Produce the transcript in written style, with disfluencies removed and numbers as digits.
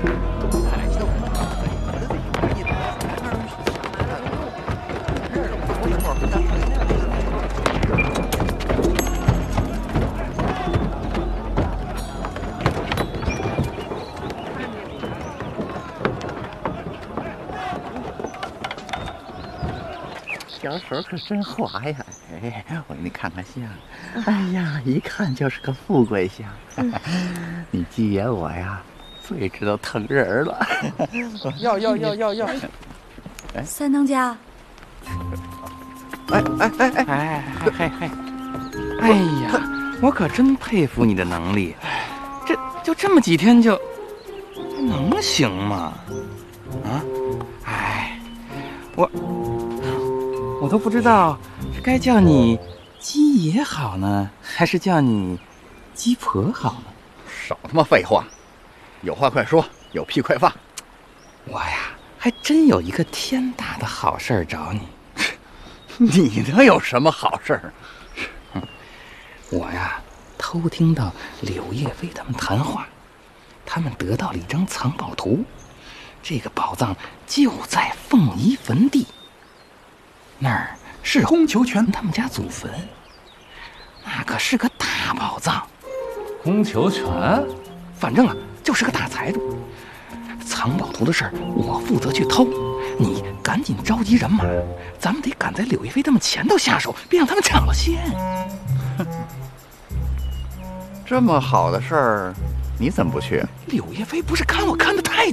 小手可真滑呀！哎，我给你看看相。哎呀，一看就是个富贵相。你季爷我呀，最知道疼人了。 要！ 三当家。 哎呀，我可真佩服你的能力，这么几天就能行吗？啊，哎，我都不知道是该叫你鸡爷好呢，还是叫你鸡婆好呢？ 少他妈废话，有话快说，有屁快放。 我呀，还真有一个天大的好事儿找你。 你能有什么好事儿？ 我呀，偷听到柳叶飞他们谈话，他们得到了一张藏宝图，这个宝藏就在凤仪坟地，那儿是洪求全他们家祖坟，那可是个大宝藏。 洪求全， 反正啊，就是个大财主。藏宝图的事儿我负责去偷，你赶紧召集人马，咱们得赶在柳叶飞他们前头下手，别让他们抢了先。 这么好的事儿，你怎么不去？ 柳叶飞不是看我看得太